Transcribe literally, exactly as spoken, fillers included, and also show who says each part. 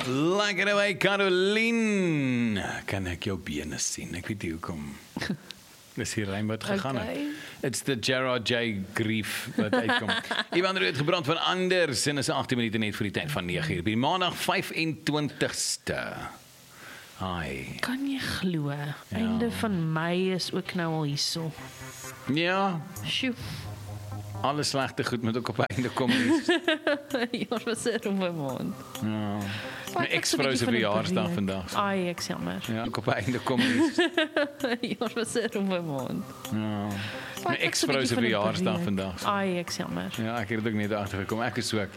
Speaker 1: Lekker by Caroline. Kan ek jou bene sien? Ek weet nie hoekom. Dis hier rein wat gegaan het.
Speaker 2: Okay.
Speaker 1: It's the Gerard J. Grief wat uitkom. Iemand het gebrand van Anders en is agttien minute net vir die tyd van nege uur. By maandag vyf en twintigste. Ai.
Speaker 2: Kan jy glo? Einde van Mei is ook nou al hierso.
Speaker 1: Ja,
Speaker 2: Sjoe.
Speaker 1: alle slegte goed moet ook op einde kom.
Speaker 2: Ja, was er om 'n maand.
Speaker 1: Ja.
Speaker 2: Maar
Speaker 1: My
Speaker 2: ek was 'n
Speaker 1: ex-vrou
Speaker 2: bietjie
Speaker 1: se
Speaker 2: van 'n
Speaker 1: verjaarsdag
Speaker 2: breek.
Speaker 1: vandag.
Speaker 2: Ai, ek jammer.
Speaker 1: Ja, ook op einde kom.
Speaker 2: Ja, was er om 'n maand.
Speaker 1: Ja.
Speaker 2: Maar
Speaker 1: My
Speaker 2: ek was 'n
Speaker 1: ex-vrou
Speaker 2: bietjie
Speaker 1: se
Speaker 2: van 'n
Speaker 1: verjaarsdag
Speaker 2: breek.
Speaker 1: vandag.
Speaker 2: Ai, ek jammer.
Speaker 1: Ja, ek het dit ook net agtergekom. Ek is so ek